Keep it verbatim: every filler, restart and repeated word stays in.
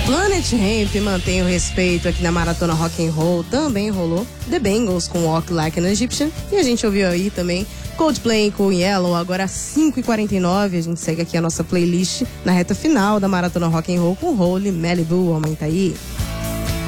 Planet Hemp mantém o respeito aqui na Maratona Rock and Roll. Também rolou The Bangles com Walk Like an Egyptian. E a gente ouviu aí também Coldplay com Yellow. Agora às cinco e quarenta e nove. A gente segue aqui a nossa playlist na reta final da Maratona Rock and Roll com Holy Malibu. Aumenta aí.